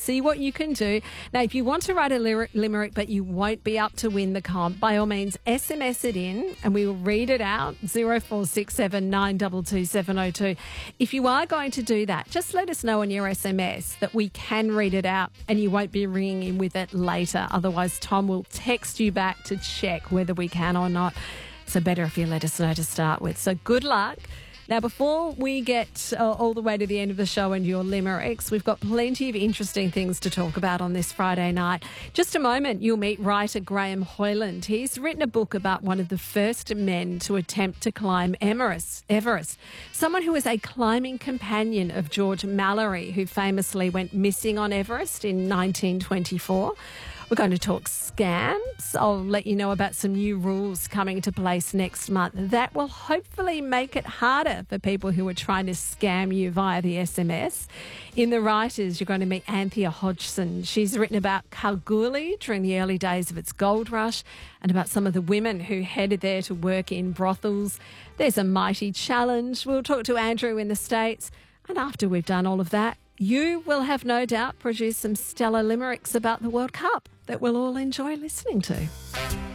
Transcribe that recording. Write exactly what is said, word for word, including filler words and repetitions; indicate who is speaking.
Speaker 1: see what you can do. Now, if you want to write a lyric, limerick but you won't be up to win the comp, by all means, S M S it in and we will read it out, zero four six seven nine two two seven zero two. If you are going to do that, just let us know on your S M S that we can read it out and you won't be ringing in with it later. Otherwise, Tom will text you back to check whether we can or not. So better if you let us know to start with. So good luck. Now, before we get uh, all the way to the end of the show and your limericks, we've got plenty of interesting things to talk about on this Friday night. Just a moment, you'll meet writer Graham Hoyland. He's written a book about one of the first men to attempt to climb Everest, Everest, someone who was a climbing companion of George Mallory, who famously went missing on Everest in nineteen twenty-four. We're going to talk scams. I'll let you know about some new rules coming into place next month. That will hopefully make it harder for people who are trying to scam you via the S M S. In the writers, you're going to meet Anthea Hodgson. She's written about Kalgoorlie during the early days of its gold rush and about some of the women who headed there to work in brothels. There's a mighty challenge. We'll talk to Andrew in the States. And after we've done all of that, you will have no doubt produced some stellar limericks about the World Cup that we'll all enjoy listening to.